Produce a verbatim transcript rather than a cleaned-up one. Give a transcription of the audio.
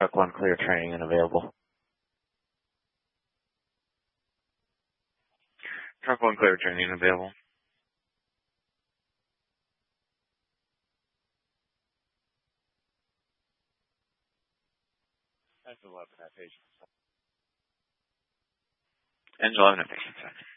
Truck one clear training and available. Truck one clear training and available. That's eleven at patient. Engine eleven at patient.